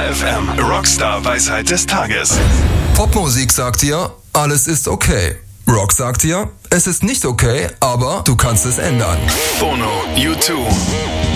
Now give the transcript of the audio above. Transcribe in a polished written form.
FM Rockstar Weisheit des Tages. Popmusik sagt dir, alles ist okay. Rock sagt dir, es ist nicht okay, aber du kannst es ändern. Bono, U2.